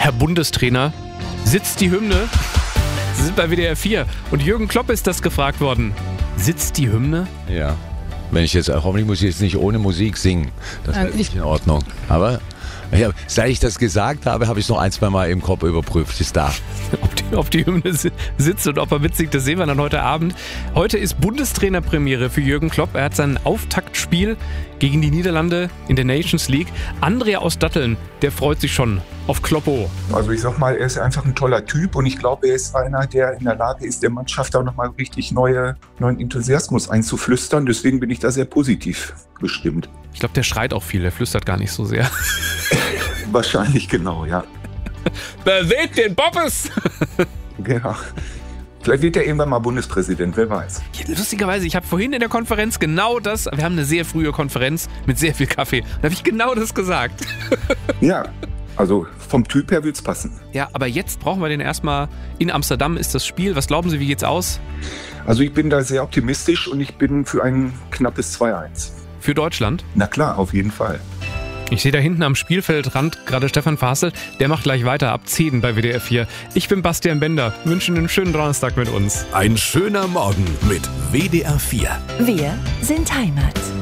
Herr Bundestrainer, sitzt die Hymne? Sie sind bei WDR 4 und Jürgen Klopp ist das gefragt worden. Sitzt die Hymne? Ja. Hoffentlich muss ich jetzt nicht ohne Musik singen. Das wäre nicht in Ordnung. Aber seit ich das gesagt habe, habe ich es noch 1-2 Mal im Kopf überprüft. Ist da. Ob die Hymne sitzt und ob er mitsingt, das sehen wir dann heute Abend. Heute ist Bundestrainerpremiere für Jürgen Klopp. Er hat sein Auftaktspiel gegen die Niederlande in der Nations League. Andrea aus Datteln, der freut sich schon auf Kloppo. Also ich sag mal, er ist einfach ein toller Typ und ich glaube, er ist einer, der in der Lage ist, der Mannschaft auch nochmal richtig neuen Enthusiasmus einzuflüstern. Deswegen bin ich da sehr positiv gestimmt. Ich glaube, der schreit auch viel, der flüstert gar nicht so sehr. Wahrscheinlich, genau, ja. Bewegt den Bobbes! Genau. Vielleicht wird er irgendwann mal Bundespräsident, wer weiß. Lustigerweise, ich habe vorhin in der Konferenz genau das, wir haben eine sehr frühe Konferenz mit sehr viel Kaffee, da habe ich genau das gesagt. Ja, also vom Typ her wird's passen. Ja, aber jetzt brauchen wir den erstmal. In Amsterdam ist das Spiel. Was glauben Sie, wie geht's aus? Also ich bin da sehr optimistisch und ich bin für ein knappes 2-1. Für Deutschland? Na klar, auf jeden Fall. Ich sehe da hinten am Spielfeldrand gerade Stefan Fasel. Der macht gleich weiter ab 10 bei WDR 4. Ich bin Bastian Bender. Wünsche einen schönen Donnerstag mit uns. Ein schöner Morgen mit WDR 4. Wir sind Heimat.